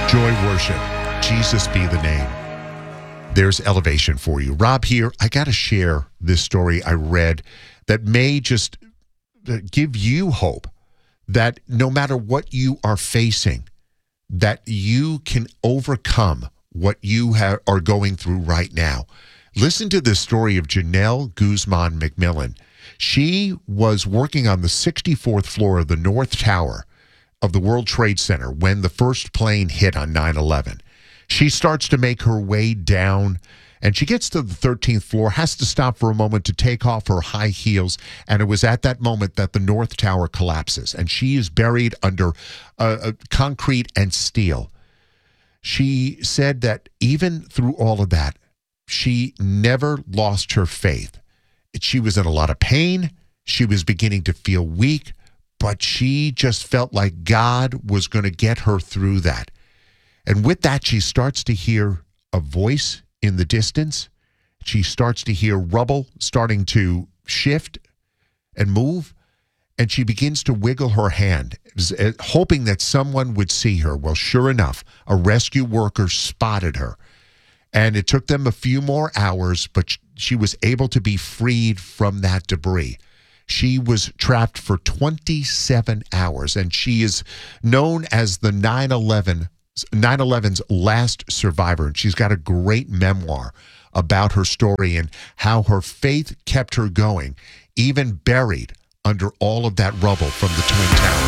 Joy worship. Jesus be the name. There's elevation for you. Rob here. I got to share this story I read that may just give you hope that no matter what you are facing, that you can overcome what you are going through right now. Listen to this story of Janelle Guzman McMillan. She was working on the 64th floor of the North Tower of the World Trade Center when the first plane hit on 9/11. She starts to make her way down, and she gets to the 13th floor, has to stop for a moment to take off her high heels, and it was at that moment that the North Tower collapses, and she is buried under concrete and steel. She said that even through all of that, she never lost her faith. She was in a lot of pain. She was beginning to feel weak, but she just felt like God was going to get her through that. And with that, she starts to hear a voice in the distance. She starts to hear rubble starting to shift and move. And she begins to wiggle her hand, hoping that someone would see her. Well, sure enough, a rescue worker spotted her. And it took them a few more hours, but she was able to be freed from that debris. She was trapped for 27 hours, and she is known as the 9/11's last survivor. And she's got a great memoir about her story and how her faith kept her going, even buried under all of that rubble from the Twin Towers.